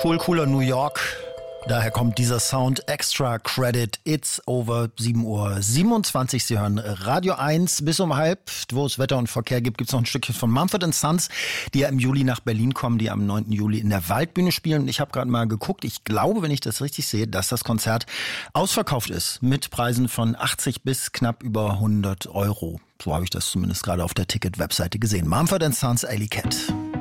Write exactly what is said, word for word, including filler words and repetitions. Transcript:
Cool, cooler New York. Daher kommt dieser Sound. Extra Credit. It's over. sieben Uhr siebenundzwanzig. Sie hören Radio eins bis um halb. Wo es Wetter und Verkehr gibt, gibt es noch ein Stückchen von Mumford and Sons, die ja im Juli nach Berlin kommen, die am neunten Juli in der Waldbühne spielen. Und ich habe gerade mal geguckt. Ich glaube, wenn ich das richtig sehe, dass das Konzert ausverkauft ist. Mit Preisen von achtzig bis knapp über hundert Euro. So habe ich das zumindest gerade auf der Ticket-Webseite gesehen. Mumford and Sons, Alley Cat.